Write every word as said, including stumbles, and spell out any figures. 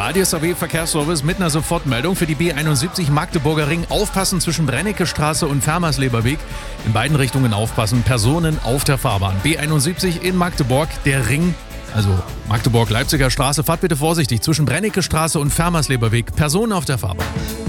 A D S A B Verkehrsservice mit einer Sofortmeldung für die B einundsiebzig Magdeburger Ring. Aufpassen zwischen Brennecke-Straße und Fermersleberweg. In beiden Richtungen aufpassen. Personen auf der Fahrbahn. B einundsiebzig in Magdeburg, der Ring, also Magdeburg-Leipziger Straße. Fahrt bitte vorsichtig zwischen Brennecke-Straße und Fermersleberweg. Personen auf der Fahrbahn.